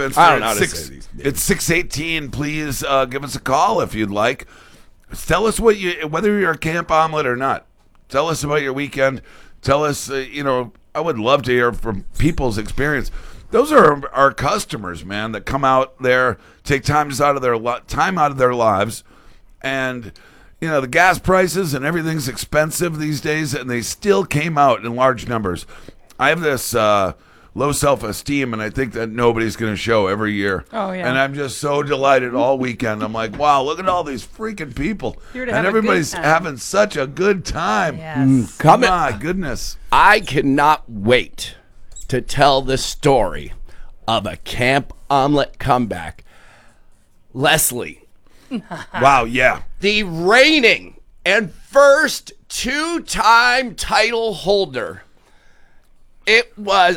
Finster. I don't know how to say these names. It's 618. Please give us a call if you'd like. Tell us whether you're a Camp Omelet or not. Tell us about your weekend. Tell us, I would love to hear from people's experience. Those are our customers, man, that come out there, take time out of their lives, and the gas prices and everything's expensive these days, and they still came out in large numbers. I have this low self-esteem, and I think that nobody's going to show every year. Oh, yeah. And I'm just so delighted all weekend. I'm like, wow, look at all these freaking people. Here to And have a good everybody's time. having such a good time. Yes. My goodness. I cannot wait to tell the story of a Camp Omelet comeback. Leslie, Wow, yeah. the reigning and first two-time title holder. It's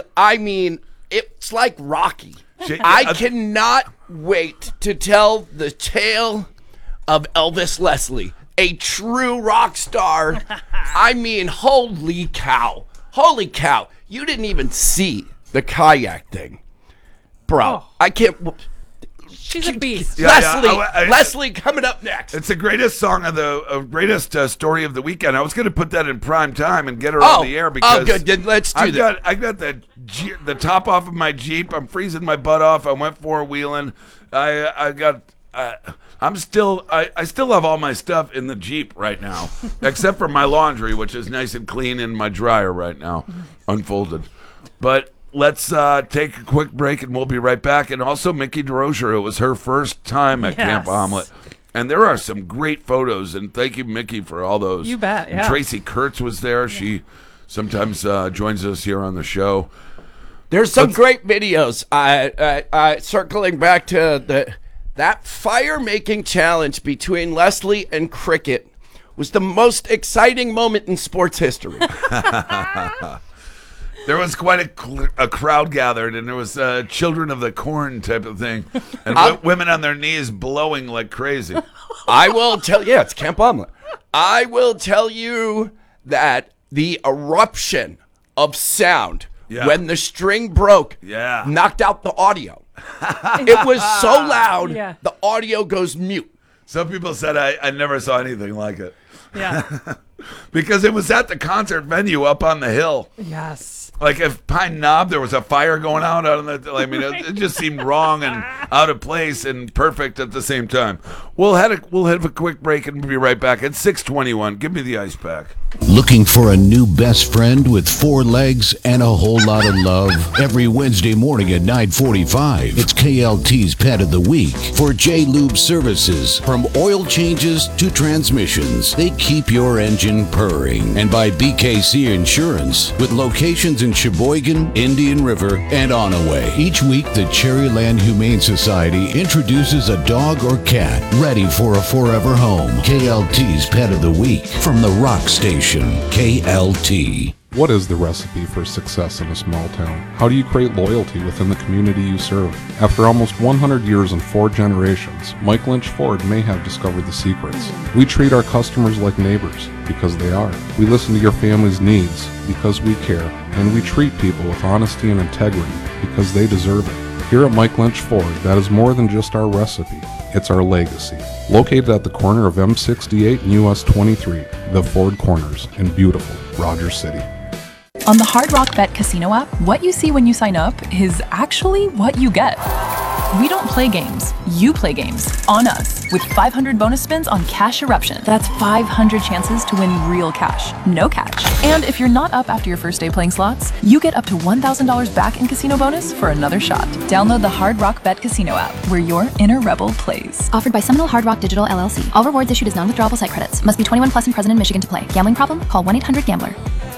like Rocky. I cannot wait to tell the tale of Elvis Leslie, a true rock star. Holy cow. Holy cow. You didn't even see the kayak thing. Bro, Oh. I can't. She's a beast. Yeah, Leslie, Leslie coming up next. It's the greatest song of the greatest story of the weekend. I was going to put that in prime time and get her on the air because good. Then let's do that. I got the top off of my Jeep. I'm freezing my butt off. I went four-wheeling. I still have all my stuff in the Jeep right now, except for my laundry, which is nice and clean in my dryer right now, unfolded. But let's take a quick break, and we'll be right back. And also, Mickey DeRocher, it was her first time at Camp Omelet. And there are some great photos, and thank you, Mickey, for all those. You bet, yeah. And Tracy Kurtz was there. She sometimes joins us here on the show. There's some great videos. Circling back to that fire-making challenge between Leslie and Cricket was the most exciting moment in sports history. There was quite a crowd gathered, and there was Children of the Corn type of thing, and women on their knees blowing like crazy. I will tell you, it's Camp Omelet. I will tell you that the eruption of sound when the string broke knocked out the audio. It was so loud, the audio goes mute. Some people said I never saw anything like it. Yeah. Because it was at the concert venue up on the hill. Yes. Like if Pine Knob, there was a fire going out on the. I mean, it just seemed wrong and out of place and perfect at the same time. We'll have a quick break and we'll be right back at 6:21. Give me the ice pack. Looking for a new best friend with 4 legs and a whole lot of love? Every Wednesday morning at 9:45, it's KLT's Pet of the Week for J-Lube Services. From oil changes to transmissions, they keep your engine purring. And by BKC Insurance, with locations in Sheboygan, Indian River, and Onaway. Each week, the Cherryland Humane Society introduces a dog or cat ready for a forever home. KLT's Pet of the Week from the Rock Station, KLT. What is the recipe for success in a small town? How do you create loyalty within the community you serve? After almost 100 years and 4 generations, Mike Lynch Ford may have discovered the secrets. We treat our customers like neighbors, because they are. We listen to your family's needs, because we care. And we treat people with honesty and integrity, because they deserve it. Here at Mike Lynch Ford, that is more than just our recipe. It's our legacy. Located at the corner of M68 and US 23, the Ford Corners in beautiful Rogers City. On the Hard Rock Bet Casino app, what you see when you sign up is actually what you get. We don't play games. You play games on us with 500 bonus spins on Cash Eruption. That's 500 chances to win real cash, no catch. And if you're not up after your first day playing slots, you get up to $1,000 back in casino bonus for another shot. Download the Hard Rock Bet Casino app, where your inner rebel plays. Offered by Seminole Hard Rock Digital LLC. All rewards issued as non-withdrawable site credits. Must be 21 plus and present in Michigan to play. Gambling problem? Call 1-800-GAMBLER.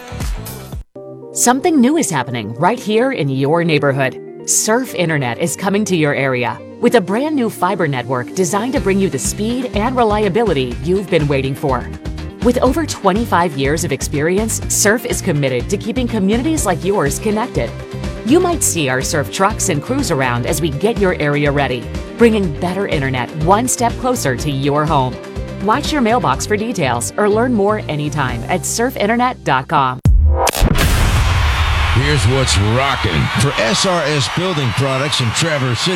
Something new is happening right here in your neighborhood. Surf Internet is coming to your area with a brand new fiber network designed to bring you the speed and reliability you've been waiting for. With over 25 years of experience, Surf is committed to keeping communities like yours connected. You might see our Surf trucks and crews around as we get your area ready, bringing better internet one step closer to your home. Watch your mailbox for details or learn more anytime at surfinternet.com. Here's what's rocking for SRS Building Products in Traverse City.